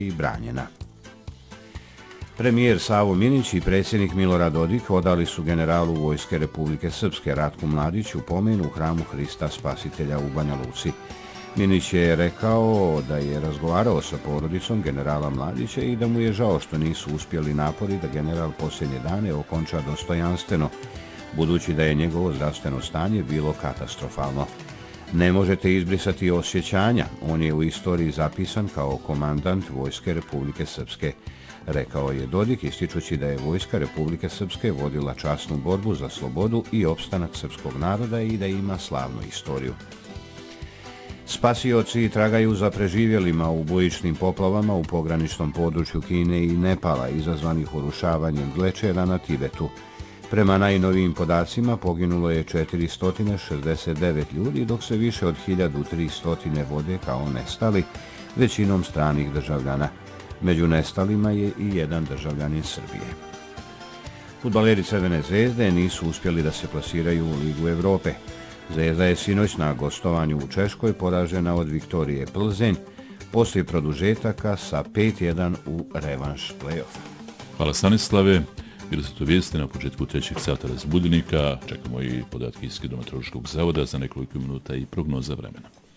i branjena. Premijer Savo Minić i predsjednik Milorad Dodik odali su generalu Vojske Republike Srpske Ratku Mladiću pomen u hramu Hrista Spasitelja u Banja Luci. Minić je rekao da je razgovarao sa porodicom generala Mladića i da mu je žao što nisu uspjeli napori da general posljednje dane okonča dostojanstveno, budući da je njegovo zdravstveno stanje bilo katastrofalno. Ne možete izbrisati osjećanja, on je u istoriji zapisan kao komandant Vojske Republike Srpske, rekao je Dodik, ističući da je Vojska Republike Srpske vodila časnu borbu za slobodu i opstanak srpskog naroda i da ima slavnu istoriju. Spasioci tragaju za preživjelima u bujičnim poplavama u pograničnom području Kine i Nepala izazvanih urušavanjem glečera na Tibetu. Prema najnovijim podacima poginulo je 469 ljudi, dok se više od 1300 vode kao nestali, većinom stranih državljana. Među nestalima je i jedan državljanin Srbije. Fudbaleri Crvene zvezde nisu uspjeli da se plasiraju u Ligu Evrope. Zvezda je sinoć na gostovanju u Češkoj poražena od Viktorije Plzeň poslije produžetaka sa 5-1 u revanš play-offa. Hvala Stanislave. Bili su to vijesti na početku trećeg sata razbudilnika. Čekamo i podatke iz Hidrometeorološkog zavoda za nekoliko minuta i prognoza vremena.